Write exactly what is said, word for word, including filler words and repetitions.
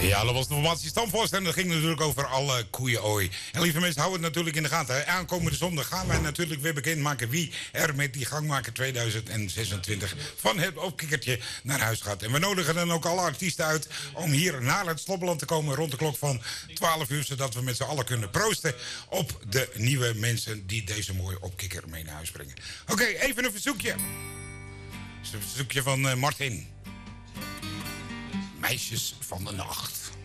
Ja, dat was de formatie Stamford en dat ging natuurlijk over alle koeien-ooi. En lieve mensen, hou het natuurlijk in de gaten. Aankomende zondag gaan wij natuurlijk weer bekendmaken wie er met die gangmaker tweeduizend zesentwintig van het opkikkertje naar huis gaat. En we nodigen dan ook alle artiesten uit om hier naar het Sloppenland te komen rond de klok van twaalf uur, zodat we met z'n allen kunnen proosten op de nieuwe mensen die deze mooie opkikker mee naar huis brengen. Oké, okay, even een verzoekje. Een verzoekje van uh, Martin. Meisjes van de nacht.